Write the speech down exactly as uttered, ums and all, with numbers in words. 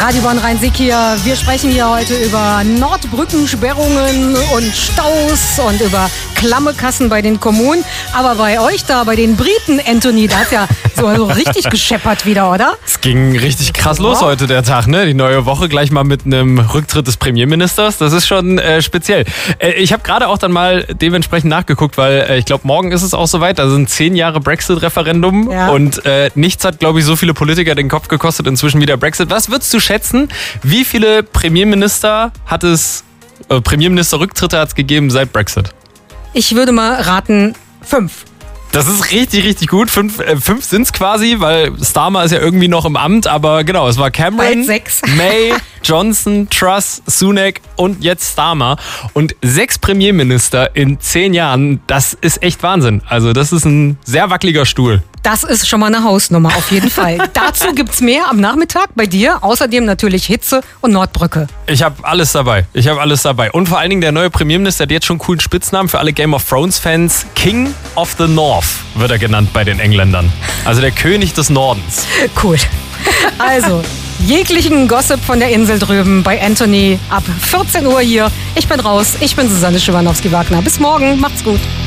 Radio Bonn Rhein-Sieg hier. Wir sprechen hier heute über Nordbrückensperrungen und Staus und über klamme Kassen bei den Kommunen. Aber bei euch da, bei den Briten, Anthony, da hat ja so, so richtig gescheppert wieder, oder? Es ging richtig krass los wow. heute, der Tag, ne? Die neue Woche gleich mal mit einem Rücktritt des Premierministers. Das ist schon äh, speziell. Äh, ich habe gerade auch dann mal dementsprechend nachgeguckt, weil äh, ich glaube, morgen ist es auch soweit. Da sind zehn Jahre Brexit-Referendum ja. und äh, nichts hat, glaube ich, so viele Politiker den Kopf gekostet inzwischen wie der Brexit. Was würdest du schätzen, wie viele Premierminister hat es, äh, Premierminister-Rücktritte hat es gegeben seit Brexit? Ich würde mal raten, fünf. Das ist richtig, richtig gut. Fünf, äh, fünf sind es quasi, weil Starmer ist ja irgendwie noch im Amt. Aber genau, es war Cameron, May, Johnson, Truss, Sunak und jetzt Starmer. Und sechs Premierminister in zehn Jahren, das ist echt Wahnsinn. Also das ist ein sehr wackeliger Stuhl. Das ist schon mal eine Hausnummer, auf jeden Fall. Dazu gibt's mehr am Nachmittag bei dir. Außerdem natürlich Hitze und Nordbrücke. Ich habe alles dabei. Ich habe alles dabei. Und vor allen Dingen der neue Premierminister, der hat jetzt schon einen coolen Spitznamen für alle Game of Thrones-Fans. King of the North wird er genannt bei den Engländern. Also der König des Nordens. Cool. Also, jeglichen Gossip von der Insel drüben bei Anthony ab vierzehn Uhr hier. Ich bin raus. Ich bin Susanne Schiwanowski-Wagner. Bis morgen. Macht's gut.